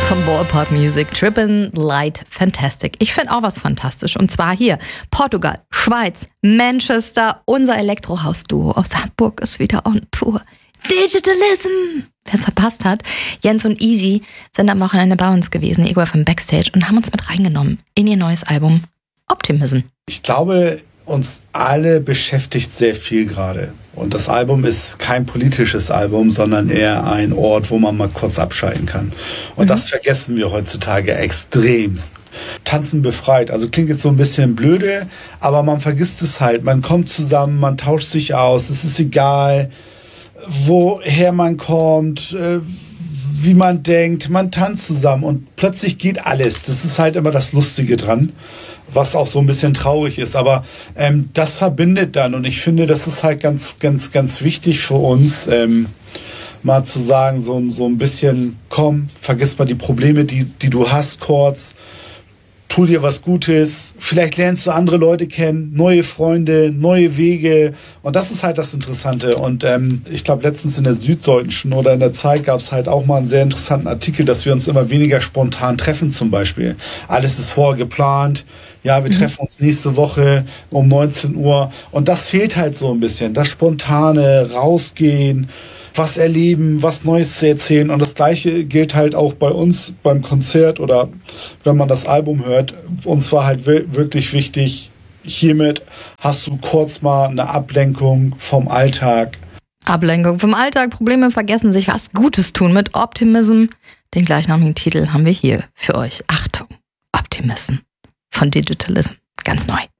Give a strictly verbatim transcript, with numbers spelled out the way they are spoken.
Vom Ballpark Music, Trippin' Light Fantastic. Ich finde auch was fantastisch. Und zwar hier, Portugal, Schweiz, Manchester, unser Elektrohaus-Duo aus Hamburg ist wieder on Tour. Digitalism! Wer es verpasst hat, Jens und Easy sind am Wochenende bei uns gewesen, Ego F M Backstage, und haben uns mit reingenommen in ihr neues Album Optimism. Ich glaube, uns alle beschäftigt sehr viel gerade. Und das Album ist kein politisches Album, sondern eher ein Ort, wo man mal kurz abschalten kann. Und mhm. das vergessen wir heutzutage extremst. Tanzen befreit. Also klingt jetzt so ein bisschen blöde, aber man vergisst es halt. Man kommt zusammen, man tauscht sich aus. Es ist egal, woher man kommt, wie man denkt. Man tanzt zusammen und plötzlich geht alles. Das ist halt immer das Lustige dran, was auch so ein bisschen traurig ist. Aber ähm, das verbindet dann. Und ich finde, das ist halt ganz, ganz, ganz wichtig für uns, ähm, mal zu sagen, so, so ein bisschen, komm, vergiss mal die Probleme, die, die du hast, kurz. Tu dir was Gutes. Vielleicht lernst du andere Leute kennen, neue Freunde, neue Wege. Und das ist halt das Interessante. Und ähm, ich glaube, letztens in der Süddeutschen oder in der Zeit gab es halt auch mal einen sehr interessanten Artikel, dass wir uns immer weniger spontan treffen zum Beispiel. Alles ist vorher geplant. Ja, wir mhm. treffen uns nächste Woche um neunzehn Uhr. Und das fehlt halt so ein bisschen. Das Spontane, rausgehen, was erleben, was Neues zu erzählen. Und das Gleiche gilt halt auch bei uns beim Konzert oder wenn man das Album hört. Uns war halt wirklich wichtig, hiermit hast du kurz mal eine Ablenkung vom Alltag. Ablenkung vom Alltag, Probleme vergessen, sich was Gutes tun mit Optimism. Den gleichnamigen Titel haben wir hier für euch. Achtung, Optimism von Digitalism. Ganz neu.